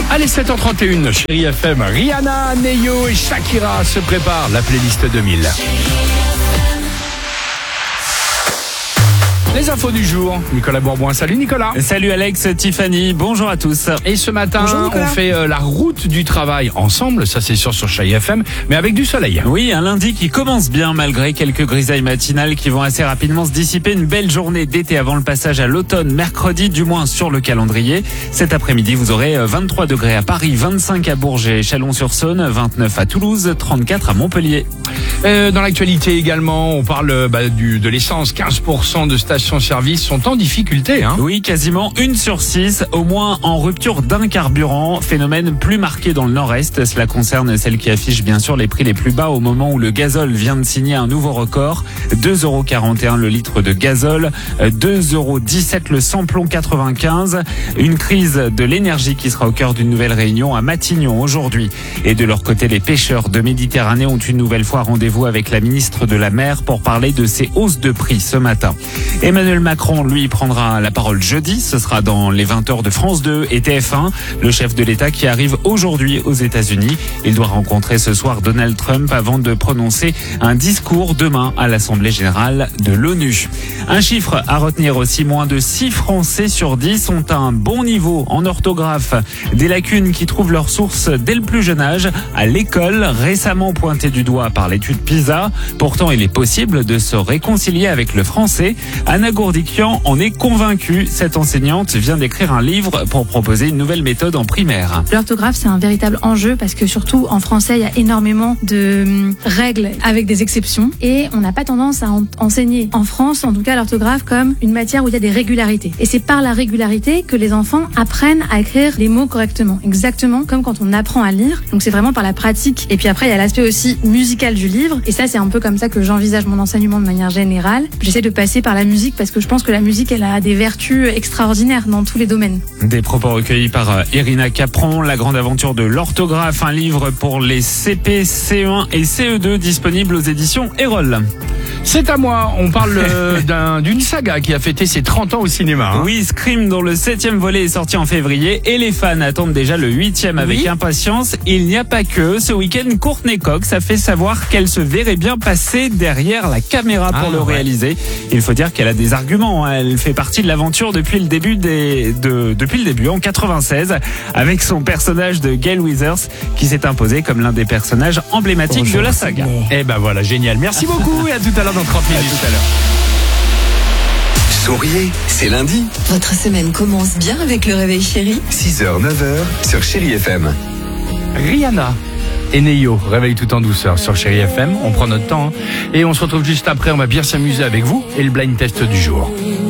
Allez, 7h31, Chérie FM, Rihanna, Neyo et Shakira se préparent la playlist 2000. Les infos du jour, Nicolas Bourbouin. Salut Nicolas. Salut Alex, Tiffany, bonjour à tous. Et ce matin, on fait la route du travail ensemble, ça c'est sûr sur Chérie FM, mais avec du soleil. Oui, un lundi qui commence bien malgré quelques grisailles matinales qui vont assez rapidement se dissiper. Une belle journée d'été avant le passage à l'automne, mercredi du moins sur le calendrier. Cet après-midi, vous aurez 23 degrés à Paris, 25 à Bourges et Chalon-sur-Saône, 29 à Toulouse, 34 à Montpellier. Dans l'actualité également, on parle de l'essence. 15% de stations-service sont en difficulté. Oui, quasiment 1 sur 6, au moins en rupture d'un carburant. Phénomène plus marqué dans le nord-est. Cela concerne celles qui affichent bien sûr les prix les plus bas au moment où le gazole vient de signer un nouveau record. 2,41 € le litre de gazole, 2,17 € le samplon 95. Une crise de l'énergie qui sera au cœur d'une nouvelle réunion à Matignon aujourd'hui. Et de leur côté, les pêcheurs de Méditerranée ont une nouvelle fois rendez-vous avec la ministre de la Mer pour parler de ces hausses de prix ce matin. Emmanuel Macron, lui, prendra la parole jeudi. Ce sera dans les 20h de France 2 et TF1. Le chef de l'État qui arrive aujourd'hui aux États-Unis. Il doit rencontrer ce soir Donald Trump avant de prononcer un discours demain à l'Assemblée générale de l'ONU. Un chiffre à retenir aussi, moins de 6 Français sur 10 ont un bon niveau en orthographe. Des lacunes qui trouvent leur source dès le plus jeune âge, à l'école, récemment pointées du doigt par l'étude PISA. Pourtant, il est possible de se réconcilier avec le français. Anna Gourdikian en est convaincue. Cette enseignante vient d'écrire un livre pour proposer une nouvelle méthode en primaire. L'orthographe, c'est un véritable enjeu parce que surtout en français, il y a énormément de règles avec des exceptions et on n'a pas tendance à enseigner en France, en tout cas l'orthographe, comme une matière où il y a des régularités. Et c'est par la régularité que les enfants apprennent à écrire les mots correctement. Exactement comme quand on apprend à lire. Donc c'est vraiment par la pratique. Et puis après, il y a l'aspect aussi musical du livre. Et ça, c'est un peu comme ça que j'envisage mon enseignement de manière générale. J'essaie de passer par la musique parce que je pense que la musique, elle a des vertus extraordinaires dans tous les domaines. Des propos recueillis par Irina Capron, La grande aventure de l'orthographe, un livre pour les CP, CE1 et CE2 disponible aux éditions Erol. C'est à moi, on parle d'une saga qui a fêté ses 30 ans au cinéma. Oui, Scream, dont le 7e volet est sorti en février et les fans attendent déjà le 8e avec impatience. Il n'y a pas que. Ce week-end, Courtney Cox a fait savoir qu'elle se verrait bien passer derrière la caméra pour le réaliser. Il faut dire qu'elle a des arguments. Elle fait partie de l'aventure depuis le début en 96 avec son personnage de Gail Weathers qui s'est imposé comme l'un des personnages emblématiques de la saga. Et ben voilà, génial. Merci beaucoup et à tout à l'heure dans 30 minutes. À tout à l'heure. Souriez, c'est lundi. Votre semaine commence bien avec le réveil chéri. 6h, 9h sur Chérie FM. Rihanna et Neyo, réveille tout en douceur sur Chérie FM. On prend notre temps et on se retrouve juste après. On va bien s'amuser avec vous et le blind test du jour.